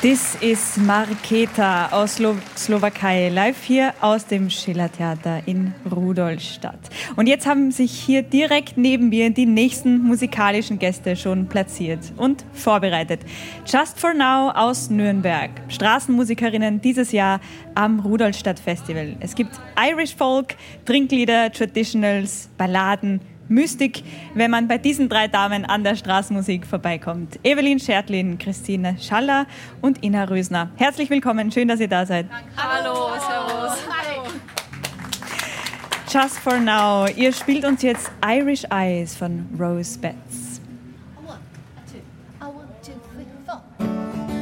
Das ist Markéta aus Slowakei, live hier aus dem Schillertheater in Rudolstadt. Und jetzt haben sich hier direkt neben mir die nächsten musikalischen Gäste schon platziert und vorbereitet. Just for Now aus Nürnberg, Straßenmusikerinnen dieses Jahr am Rudolstadt Festival. Es gibt Irish Folk, Trinklieder, Traditionals, Balladen, Mystik, wenn man bei diesen drei Damen an der Straßenmusik vorbeikommt. Evelyn Schertlin, Christine Schaller und Ina Rösner. Herzlich willkommen, schön, dass ihr da seid. Hallo, servus. Hallo. Just for Now, ihr spielt uns jetzt Irish Eyes von Rose Betts.